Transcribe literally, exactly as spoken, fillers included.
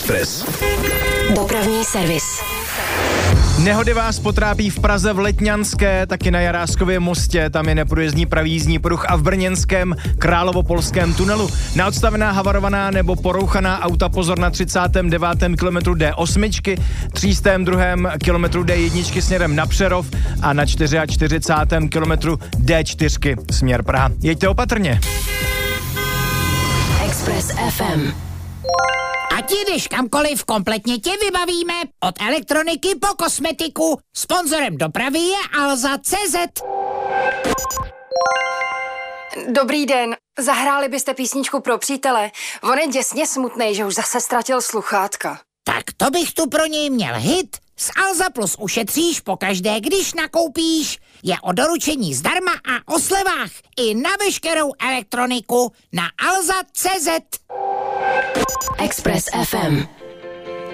Express. Dopravní servis. Nehody vás potrápí v Praze v Letňanské, taky na Jaráskově mostě, tam je neprůjezdný pravý jízdní pruh a v brněnském Královopolském tunelu. Na odstavená, havarovaná nebo porouchaná auta pozor na třicátém devátém kilometru D osm, třicátém druhém kilometru D jedna směrem na Přerov a na čtyřicátém čtvrtém kilometru D čtyři směr Praha. Jeďte opatrně. Express F M. Ať jdeš kamkoliv, kompletně tě vybavíme. Od elektroniky po kosmetiku. Sponzorem dopravy je Alza tečka cé zet. Dobrý den, zahráli byste písničku pro přítele? On je děsně smutnej, že už zase ztratil sluchátka. Tak to bych tu pro něj měl hit. S Alza Plus ušetříš pokaždé, když nakoupíš. Je o doručení zdarma a o slevách. I na veškerou elektroniku na alza tečka cé zet. Express F M.